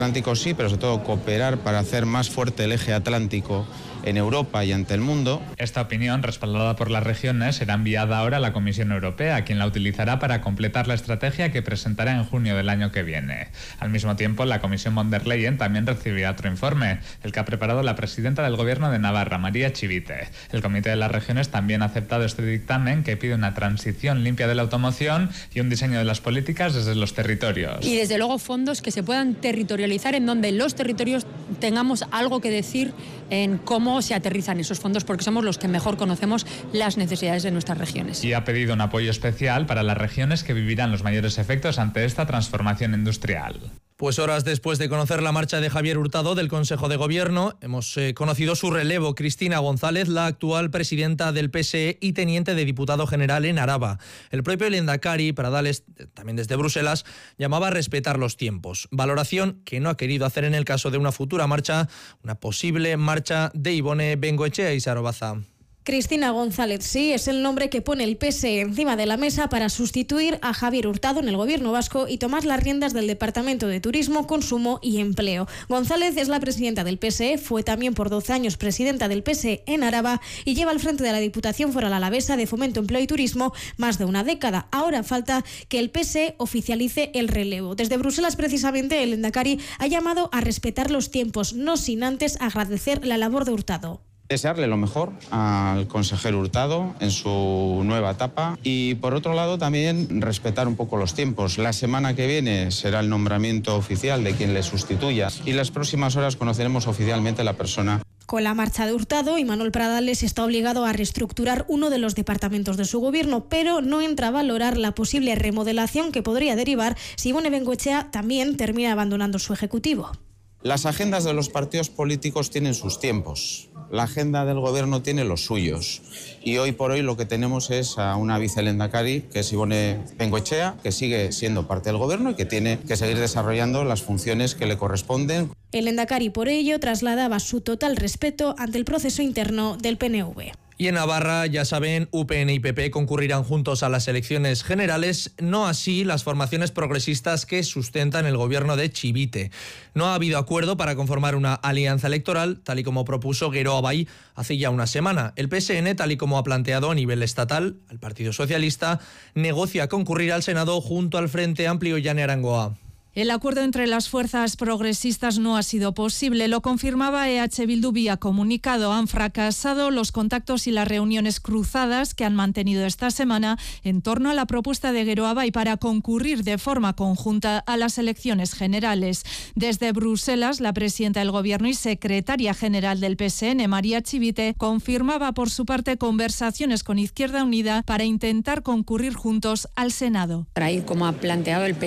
Atlántico sí, pero sobre todo cooperar para hacer más fuerte el eje atlántico en Europa y ante el mundo. Esta opinión, respaldada por las regiones, será enviada ahora a la Comisión Europea, quien la utilizará para completar la estrategia que presentará en junio del año que viene. Al mismo tiempo, la Comisión von der Leyen también recibirá otro informe, el que ha preparado la presidenta del Gobierno de Navarra, María Chivite. El Comité de las Regiones también ha aceptado este dictamen que pide una transición limpia de la automoción y un diseño de las políticas desde los territorios. Y desde luego fondos que se puedan territorializar, en donde los territorios tengamos algo que decir en cómo se aterrizan esos fondos, porque somos los que mejor conocemos las necesidades de nuestras regiones. Y ha pedido un apoyo especial para las regiones que vivirán los mayores efectos ante esta transformación industrial. Pues horas después de conocer la marcha de Javier Hurtado del Consejo de Gobierno, hemos conocido su relevo. Cristina González, la actual presidenta del PSE y teniente de diputado general en Araba. El propio Lehendakari, Pradales, también desde Bruselas, llamaba a respetar los tiempos. Valoración que no ha querido hacer en el caso de una futura marcha, una posible marcha de Ibone Bengoechea y Sarobaza. Cristina González, sí, es el nombre que pone el PSE encima de la mesa para sustituir a Javier Hurtado en el Gobierno vasco y tomar las riendas del Departamento de Turismo, Consumo y Empleo. González es la presidenta del PSE, fue también por 12 años presidenta del PSE en Araba y lleva al frente de la Diputación Foral Alavesa de Fomento, Empleo y Turismo más de una década. Ahora falta que el PSE oficialice el relevo. Desde Bruselas, precisamente, el Lehendakari ha llamado a respetar los tiempos, no sin antes agradecer la labor de Hurtado. Desearle lo mejor al consejero Hurtado en su nueva etapa y, por otro lado, también respetar un poco los tiempos. La semana que viene será el nombramiento oficial de quien le sustituya y las próximas horas conoceremos oficialmente la persona. Con la marcha de Hurtado, Imanol Pradales está obligado a reestructurar uno de los departamentos de su gobierno, pero no entra a valorar la posible remodelación que podría derivar si Ibone Bengoechea también termina abandonando su ejecutivo. Las agendas de los partidos políticos tienen sus tiempos. La agenda del gobierno tiene los suyos. Y hoy por hoy lo que tenemos es a una vicelehendakari, que es Ibone Bengoechea, que sigue siendo parte del gobierno y que tiene que seguir desarrollando las funciones que le corresponden. El lehendakari, por ello, trasladaba su total respeto ante el proceso interno del PNV. Y en Navarra, ya saben, UPN y PP concurrirán juntos a las elecciones generales, no así las formaciones progresistas que sustentan el gobierno de Chivite. No ha habido acuerdo para conformar una alianza electoral, tal y como propuso Geroa Bai hace ya una semana. El PSN, tal y como ha planteado a nivel estatal, el Partido Socialista, negocia concurrir al Senado junto al Frente Amplio y Jane Arangoa. El acuerdo entre las fuerzas progresistas no ha sido posible, lo confirmaba EH Bildu vía comunicado. Han fracasado los contactos y las reuniones cruzadas que han mantenido esta semana en torno a la propuesta de Geroa Bai para concurrir de forma conjunta a las elecciones generales. Desde Bruselas, la presidenta del Gobierno y secretaria general del PSN, María Chivite, confirmaba por su parte conversaciones con Izquierda Unida para intentar concurrir juntos al Senado. Ahí, como ha planteado el